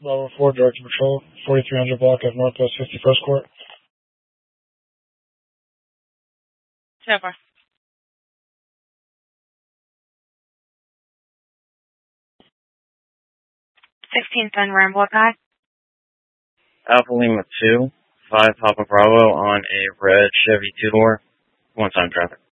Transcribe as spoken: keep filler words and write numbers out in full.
Bravo four, Director Patrol, forty-three hundred block of Northwest fifty-first Court. So far. sixteen Sun Rambo guy. Alpha Lima two, five Papa Bravo on a red Chevy two-door, one-time traffic.